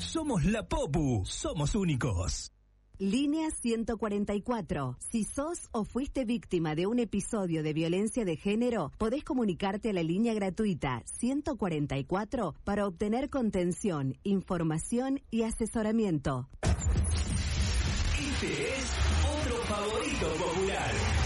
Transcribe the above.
Somos la Popu. Somos únicos. Línea 144. Si sos o fuiste víctima de un episodio de violencia de género, podés comunicarte a la línea gratuita 144 para obtener contención, información y asesoramiento. Este es otro favorito popular.